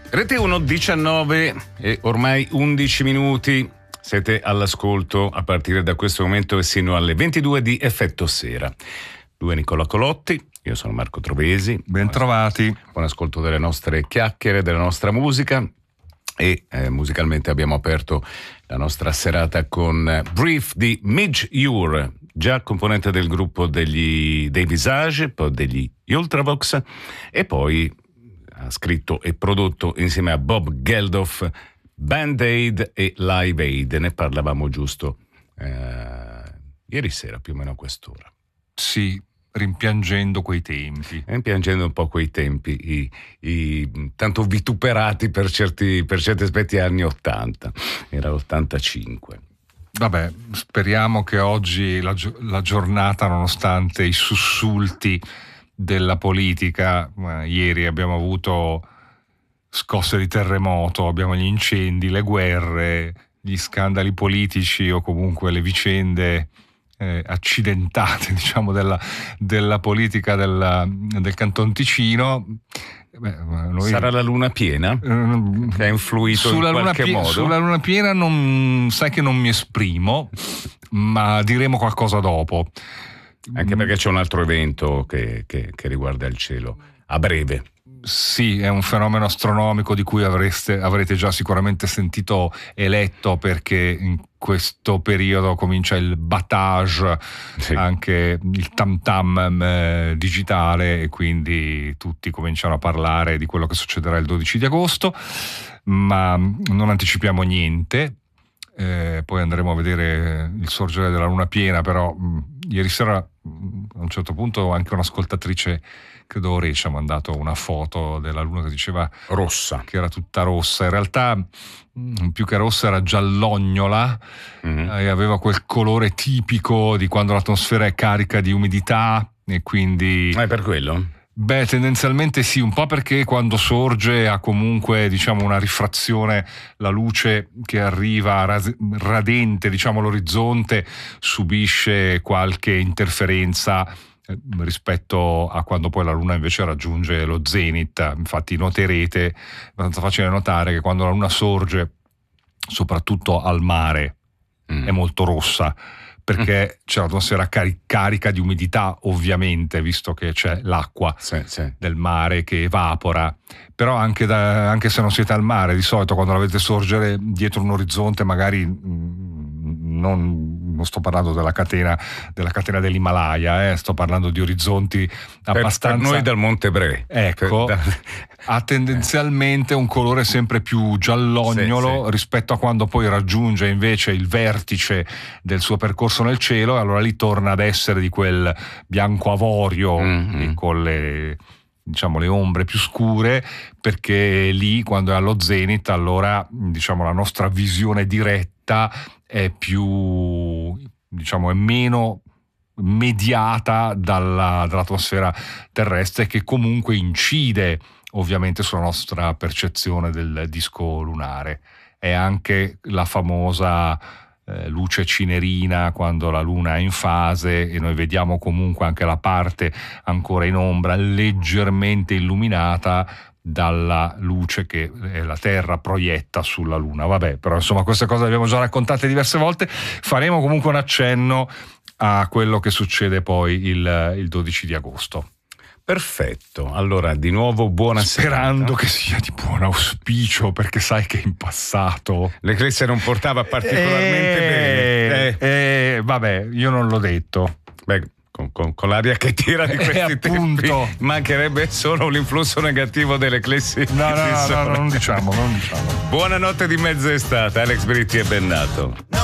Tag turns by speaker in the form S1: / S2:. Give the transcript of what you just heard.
S1: Rete 1, 19 e ormai 11 minuti. Siete all'ascolto a partire da questo momento e sino alle 22 di Effetto Sera. Lui è Nicola Colotti, io sono Marco Trovesi.
S2: Bentrovati.
S1: Buon ascolto delle nostre chiacchiere, della nostra musica. E musicalmente abbiamo aperto la nostra serata con Brief di Midge Ure, già componente del gruppo dei Visage, poi degli Ultravox, e poi ha scritto e prodotto insieme a Bob Geldof Band Aid e Live Aid. Ne parlavamo giusto ieri sera, più o meno a quest'ora.
S2: Sì, rimpiangendo quei tempi.
S1: Rimpiangendo un po' quei tempi, i tanto vituperati per certi aspetti anni 80, era l'85.
S2: Vabbè, speriamo che oggi la giornata, nonostante i sussulti della politica, ieri abbiamo avuto scosse di terremoto, abbiamo gli incendi, le guerre, gli scandali politici o comunque le vicende accidentate, diciamo, della politica del Canton Ticino.
S1: Sarà la luna piena che ha influito in qualche modo?
S2: Sulla luna piena sai che non mi esprimo, ma diremo qualcosa dopo.
S1: Anche perché c'è un altro evento che riguarda il cielo a breve.
S2: Sì, è un fenomeno astronomico di cui avrete già sicuramente sentito eletto, perché in questo periodo comincia il battage, sì, anche il tam tam digitale, e quindi tutti cominciano a parlare di quello che succederà il 12 di agosto, ma non anticipiamo niente. Poi andremo a vedere il sorgere della luna piena, però ieri sera a un certo punto anche un'ascoltatrice, credo Oreccia, ha mandato una foto della luna che diceva
S1: rossa,
S2: che era tutta rossa. In realtà più che rossa era giallognola, e aveva quel colore tipico di quando l'atmosfera è carica di umidità, e quindi...
S1: Ma è per quello?
S2: Beh, tendenzialmente sì, un po' perché quando sorge ha comunque, diciamo, una rifrazione, la luce che arriva radente, diciamo, l'orizzonte subisce qualche interferenza rispetto a quando poi la luna invece raggiunge lo zenit. Infatti noterete, è abbastanza facile notare che quando la luna sorge, soprattutto al mare, è molto rossa, perché c'è l'atmosfera carica di umidità, ovviamente, visto che c'è l'acqua del mare che evapora. Però anche se non siete al mare, di solito quando la vedete sorgere dietro un orizzonte, magari non sto parlando della catena dell'Himalaya, sto parlando di orizzonti abbastanza...
S1: Per noi dal Monte Bre.
S2: Ecco, ha tendenzialmente un colore sempre più giallognolo rispetto a quando poi raggiunge invece il vertice del suo percorso nel cielo, e allora lì torna ad essere di quel bianco avorio e con le ombre più scure, perché lì, quando è allo zenit, allora, diciamo, la nostra visione diretta è più, diciamo, è meno mediata dall'atmosfera terrestre, che comunque incide ovviamente sulla nostra percezione del disco lunare. È anche la famosa luce cinerina, quando la luna è in fase e noi vediamo comunque anche la parte ancora in ombra leggermente illuminata dalla luce che la Terra proietta sulla Luna. Vabbè, però insomma queste cose le abbiamo già raccontate diverse volte. Faremo comunque un accenno a quello che succede poi il 12 di agosto.
S1: Perfetto, allora di nuovo buonasera.
S2: Sperando che sia di buon auspicio, perché sai che in passato
S1: l'eclisse non portava particolarmente bene.
S2: Vabbè, io non l'ho detto.
S1: Beh, con l'aria che tira di questi tempi, mancherebbe solo l'influsso negativo dell'eclissi.
S2: No, non diciamo.
S1: Buonanotte di mezz'estate, Alex Britti e Bennato.